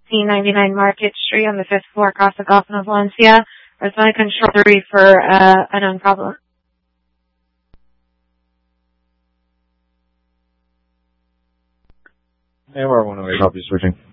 1699 Market Street on the 5th floor across the Gulf of Valencia. I was going to control 3 for a known problem. AOR 108, copy switching.